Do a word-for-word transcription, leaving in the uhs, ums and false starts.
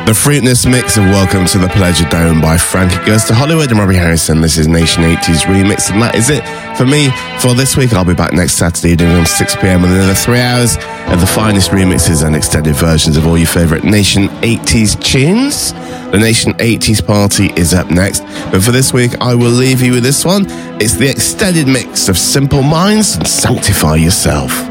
The Fruitness mix of Welcome to the Pleasure Dome by Frankie Goes to Hollywood and Robbie Harrison. This is Nation eighties Remix, and that is it for me for this week. I'll be back next Saturday evening from six p.m. with another three hours of the finest remixes and extended versions of all your favourite Nation eighties tunes. The Nation eighties party is up next, but for this week I will leave you with this one. It's the extended mix of Simple Minds and Sanctify Yourself.